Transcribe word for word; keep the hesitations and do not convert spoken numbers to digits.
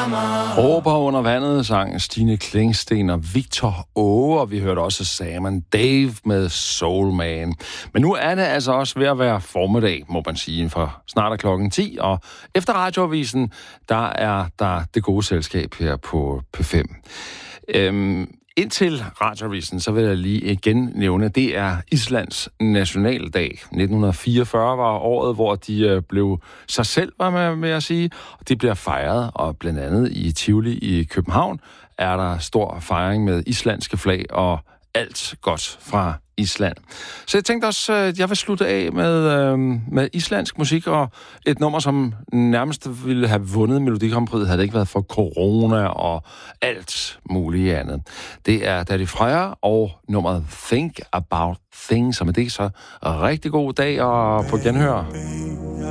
Råber under vandet sang Stine Klingsten og Victor Åge, og vi hørte også Sam Dave med Soul Man. Men nu er det altså også ved at være formiddag, må man sige, for snart er klokken ti, og efter radioavisen, der er der det gode selskab her på P fem. Øhm, Indtil radioavisen, så vil jeg lige igen nævne, at det er Islands nationaldag. nitten fireogfyrre var året, hvor de blev sig selv, var med, med at sige. Og det bliver fejret, og blandt andet i Tivoli i København er der stor fejring med islandske flag og alt godt fra Island. Så jeg tænkte også, at jeg vil slutte af med, øh, med islandsk musik, og et nummer, som nærmest ville have vundet Melodi Grand Prix, havde det ikke været for corona og alt muligt andet. Det er Daði Freyr og nummeret Think About Things, og med det så rigtig god dag og på genhør.